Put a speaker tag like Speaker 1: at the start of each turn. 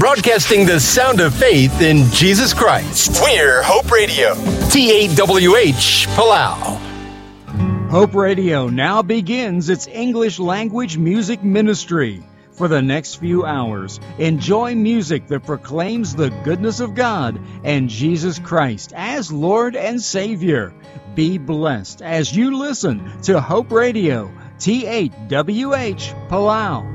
Speaker 1: broadcasting the sound of faith in Jesus Christ. We're Hope Radio, T8WH, Palau.
Speaker 2: Hope Radio now begins its English language music ministry. For the next few hours, enjoy music that proclaims the goodness of God and Jesus Christ as Lord and Savior. Be blessed as you listen to Hope Radio, T8WH, Palau.